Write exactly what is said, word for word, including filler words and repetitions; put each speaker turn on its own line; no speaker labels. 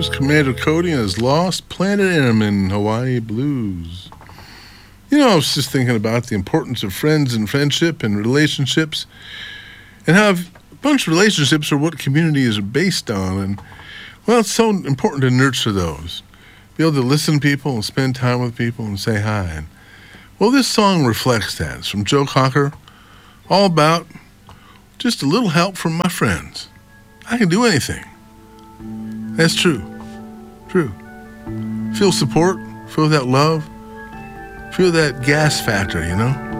Blues, Commander Cody and his Lost Planet Airmen Hawaii Blues. You know, I was just thinking about the importance of friends and friendship and relationships, and how a bunch of relationships are what community is based on. And, well, it's so important to nurture those. Be able to listen to people and spend time with people and say hi. And, well, this song reflects that. It's from Joe Cocker, all about just a little help from my friends. I can do anything. That's true. True. Feel support, feel that love, feel that gas factor, you know?